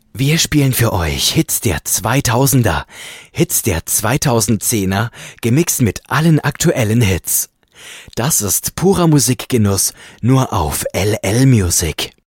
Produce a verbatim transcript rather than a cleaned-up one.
Wir spielen für euch Hits der zweitausender, Hits der zweitausendzehner, gemixt mit allen aktuellen Hits. Das ist purer Musikgenuss, nur auf L L Music.